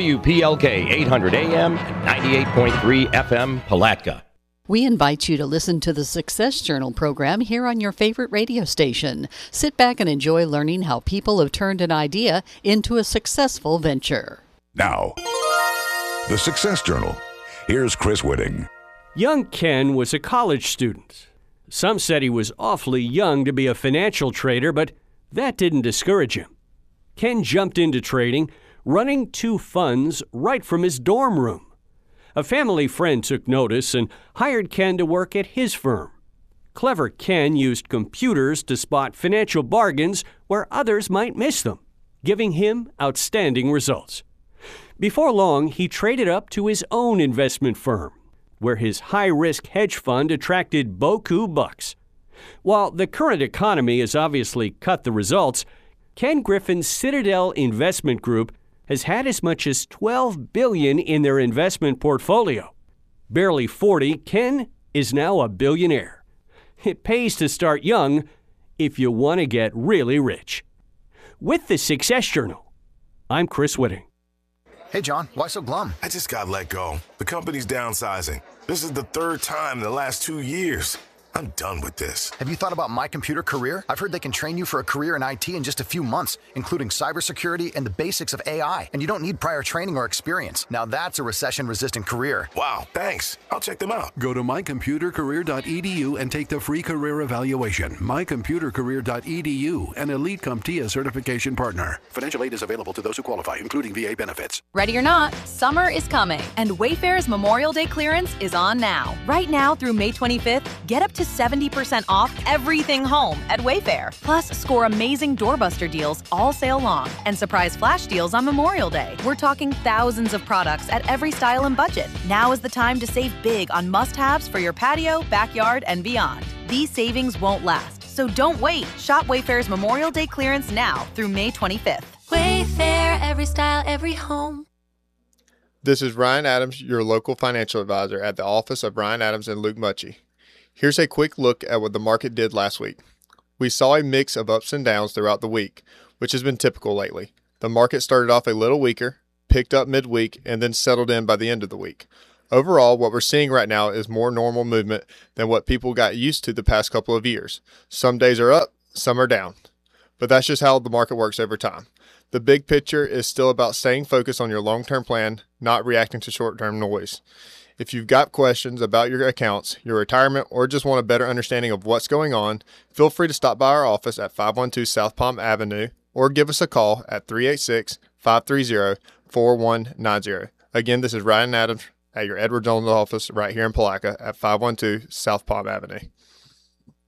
WPLK 800 AM and 98.3 FM Palatka. We invite you to listen to the Success Journal program here on your favorite radio station. Sit back and enjoy learning how people have turned an idea into a successful venture. Now, the Success Journal. Here's Chris Whitting. Young Ken was a college student. Some said he was awfully young to be a financial trader, but that didn't discourage him. Ken jumped into trading, running 2 funds right from his dorm room. A family friend took notice and hired Ken to work at his firm. Clever Ken used computers to spot financial bargains where others might miss them, giving him outstanding results. Before long, he traded up to his own investment firm, where his high-risk hedge fund attracted beaucoup bucks. While the current economy has obviously cut the results, Ken Griffin's Citadel Investment Group has had as much as $12 billion in their investment portfolio. Barely 40, Ken is now a billionaire. It pays to start young if you want to get really rich. With the Success Journal, I'm Chris Whitting. Hey, John, why so glum? I just got let go. The company's downsizing. This is the 3rd time in the last 2 years. I'm done with this. Have you thought about My Computer Career? I've heard they can train you for a career in IT in just a few months, including cybersecurity and the basics of AI. And you don't need prior training or experience. Now that's a recession-resistant career. Wow, thanks. I'll check them out. Go to mycomputercareer.edu and take the free career evaluation. mycomputercareer.edu, an Elite CompTIA certification partner. Financial aid is available to those who qualify, including VA benefits. Ready or not, summer is coming, and Wayfair's Memorial Day clearance is on now. Right now through May 25th, get up to 70% off everything home at Wayfair. Plus, score amazing doorbuster deals all sale long and surprise flash deals on Memorial Day. We're talking thousands of products at every style and budget. Now is the time to save big on must-haves for your patio, backyard, and beyond. These savings won't last, so don't wait. Shop Wayfair's Memorial Day clearance now through May 25th. Wayfair, every style, every home. This is Ryan Adams, your local financial advisor at the office of Ryan Adams and Luke Mutchie. Here's a quick look at what the market did last week. We saw a mix of ups and downs throughout the week, which has been typical lately. The market started off a little weaker, picked up midweek, and then settled in by the end of the week. Overall, what we're seeing right now is more normal movement than what people got used to the past couple of years. Some days are up, some are down. But that's just how the market works over time. The big picture is still about staying focused on your long-term plan, not reacting to short-term noise. If you've got questions about your accounts, your retirement, or just want a better understanding of what's going on, feel free to stop by our office at 512 South Palm Avenue or give us a call at 386-530-4190. Again, this is Ryan Adams at your Edward Jones office right here in Palatka at 512 South Palm Avenue.